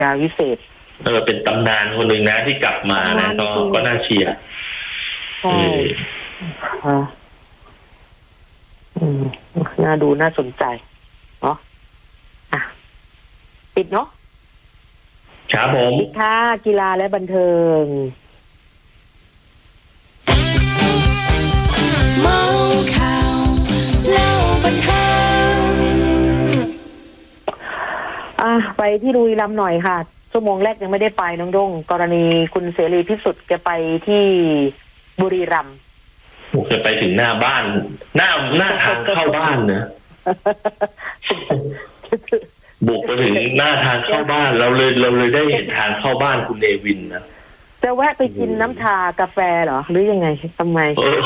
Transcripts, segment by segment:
ยาวิเศษเป็นตำนานคนหนึ่งนะที่กลับมานะก็น่าเชียร์ใช่น่าดูน่าสนใจเนาะปิดเนาะครับผมปิดค่ะกีฬาและบันเทิงเมาข่าวเล่าบันเทิงไปที่บุรีรัมย์หน่อยค่ะชั่วโมงแรกยังไม่ได้ไปน้องด้งกรณีคุณเสรีพิสุทธิ์แกไปที่บุรีรัมย์จะไปถึงหน้าบ้านหน้าทางเข้าบ้านนะบุกไปถึงหน้าทางเข้าบ้านเราเลยได้เห็นทางเข้าบ้านคุณเนวินนะจะแวะไปกินน้ำชากาแฟเหรอหรือยังไงทำไม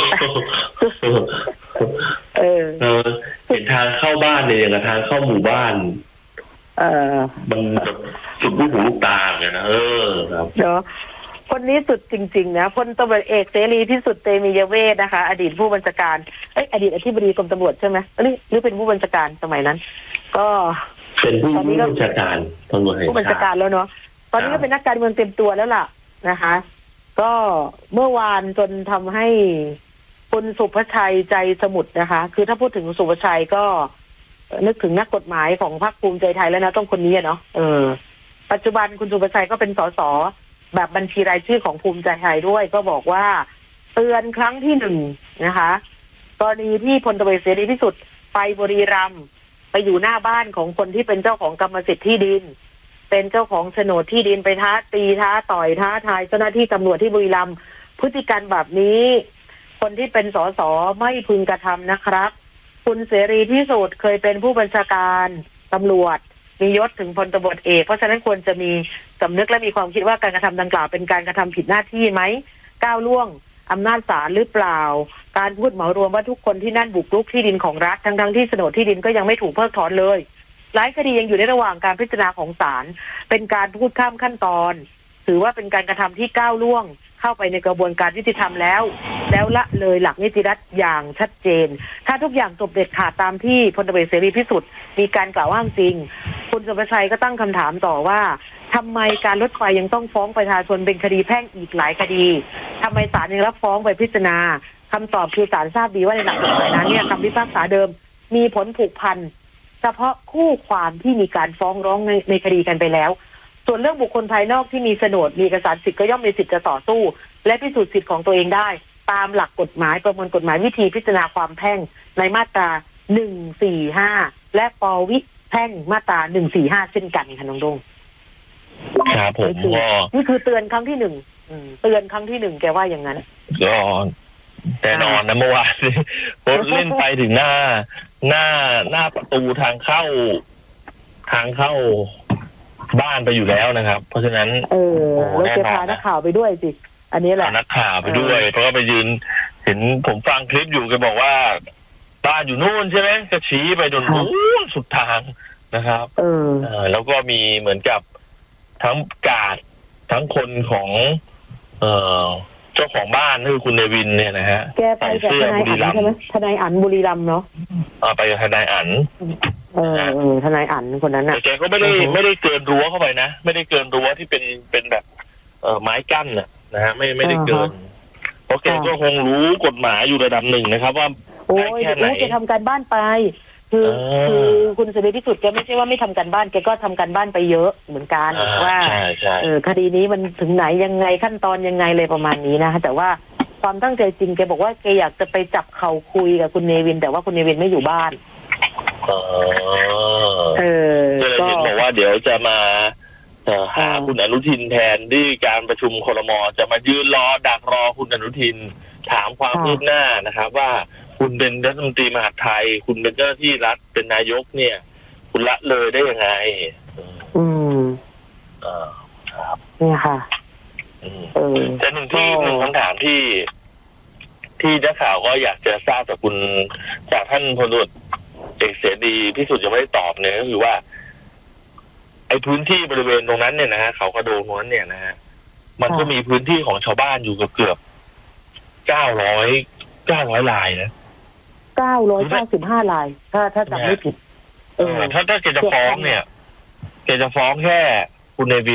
เห็นทางเข้าบ้านเนี่ยอย่างกับทางเข้าหมู่บ้านมันสุดลูกหูลูกตาเลยนะครับเนาะคนนี้สุดจริงๆนะพลตำรวจเอกเสรีพิสุทธิ์เตมียเวทนะคะอดีตผู้บัญชาการอดีตอธิบดีกรมตำรวจใช่ไหมหรือเป็นผู้บัญชาการสมัยนั้นก็เป็นผู้บัญชาการตำรวจผู้บัญชาการแล้วเนาะตอนนี้ก็เป็นนักการเมืองเต็มตัวแล้วล่ะนะคะก็เมื่อวานจนทำให้คุณสุภชัยใจสมุทรนะคะคือถ้าพูดถึงสุภชัยก็นึกถึงนักกฎหมายของพรรคภูมิใจไทยแล้วนะต้องคนนี้เนาะปัจจุบันคุณสุภชัยก็เป็นสสแบบบัญชีรายชื่อของภูมิใจไทยด้วยก็บอกว่าเตือนครั้งที่1นะคะกรณีที่พลตำรวจเสรีพิสุทธิ์ไปบุรีรัมย์ไปอยู่หน้าบ้านของคนที่เป็นเจ้าของกรรมสิทธิ์ที่ดินเป็นเจ้าของโฉนดที่ดินไปท้าตีท้าต่อยท้าทายเจ้าหน้าที่ตำรวจที่บุรีรัมย์พฤติกรรมแบบนี้คนที่เป็นสสไม่พึงกระทำนะครับคุณเสรีพิสุทธิ์เคยเป็นผู้บัญชาการตำรวจมียศถึงพลตำรวจเอกเพราะฉะนั้นควรจะมีสำนึกและมีความคิดว่าการกระทำดังกล่าวเป็นการกระทำผิดหน้าที่ไหมก้าวล่วงอำนาจศาลหรือเปล่าการพูดเหมารวมว่าทุกคนที่นั่นบุกรุกที่ดินของรัฐทั้งที่โฉนดที่ดินก็ยังไม่ถูกเพิกถอนเลยหลายคดียังอยู่ในระหว่างการพิจารณาของศาลเป็นการพูดข้ามขั้นตอนถือว่าเป็นการกระทำที่ก้าวล่วงเข้าไปในกระบวนการยุติธรรมแล้วละเลยหลักนิติรัฐอย่างชัดเจนถ้าทุกอย่างจบเด็ดขาดตามที่พลตำรวจเสรีพิสุทธิ์มีการกล่าวอ้างจริงคุณสุภชัยก็ตั้งคำถามต่อว่าทำไมการรถไฟยังต้องฟ้องประชาชนเป็นคดีแพ่งอีกหลายคดีทำไมศาลยังรับฟ้องไปพิจารณาคำตอบคือศาลทราบดีว่าในหลักกฎหมายนั้นเนี่ยคำพิพากษาเดิมมีผลผูกพันเฉพาะคู่ความที่มีการฟ้องร้องในคดีกันไปแล้วส่วนเรื่องบุคคลภายนอกที่มีโฉนดมีเอกสารสิทธิ์ก็ย่อมมีสิทธิ์จะต่อสู้และพิสูจน์สิทธิ์ของตัวเองได้ตามหลักกฎหมายประมวลกฎหมายวิธีพิจารณาความแพ่งในมาตรา145และปวิแพ่งมาตรา145เช่นกันค่ะน้องดงครับผมก็นี่คือเตือนครั้งที่1เตือนครั้งที่1แกว่าอย่างนั้นก็แต่นอนนะเมื่อวานรถเล่นไปถึงหน้าประตูทางเข้าบ้านไปอยู่แล้วนะครับเพราะฉะนั้นแล้วจะพานักข่าวไปด้วยสิอันนี้แหละนักข่าวไปด้วยเพราะว่าไปยืนเห็นผมฟังคลิปอยู่แกบอกว่าบ้านอยู่นู่นใช่ไหมก็ชี้ไปจนนู่นสุดทางนะครับแล้วก็มีเหมือนกับทั้งกาดทั้งคนของเจ้าของบ้านคือคุณเนวินเนี่ยนะฮะแกไปกับทนายอั๋นใช่ไหมทนายอั๋นบุรีรัมย์เนาะไปกับทนายอั๋นทนายอั๋นคนนั้นน่ะแกก็ไม่ได้เกินรั้วเข้าไปนะไม่ได้เกินรั้วที่เป็นแบบไม้กั้นนะฮะไม่ได้เกินเพราะแกก็คงรู้กฎหมายอยู่ระดับหนึ่งนะครับว่าแค่ไหนแกทำการบ้านไปคือคุณเสรีพิสุทธิ์แกไม่ใช่ว่าไม่ทำการบ้านแกก็ทำการบ้านไปเยอะเหมือนกันว่าคดีนี้มันถึงไหนยังไงขั้นตอนยังไงเลยประมาณนี้นะแต่ว่าความตั้งใจจริงแกบอกว่าแกอยากจะไปจับเข่าคุยกับคุณเนวินแต่ว่าคุณเนวินไม่อยู่บ้านก็เห็นบอกว่าเดี๋ยวจะมาหาคุณอนุทินแทนที่การประชุมครม.จะมายืนรอดักรอคุณอนุทินถามความคืบหน้านะครับว่าคุณเป็นรัฐมนตรีมหาดไทยคุณเป็นเจ้าหน้าที่รัฐเป็นนายกเนี่ยคุณละเลยได้ยังไงครับนี่ค่ะแต่หนึ่งคำถามที่นักข่าวก็อยากจะทราบจากท่านพลตำรวจเอกเสรีพิสุทธิ์ยังไม่ได้ตอบเนี่ยก็คือว่าไอ้พื้นที่บริเวณตรงนั้นเนี่ยนะฮะเขากระโดงนั้นเนี่ยนะฮะมันก็มีพื้นที่ของชาวบ้านอยู่เกือบ900 ลายนะ 995 ลายถ้าจำไม่ผิดถ้าแกจะฟ้องเนี่ยแกจะฟ้องแค่คุณเนวิ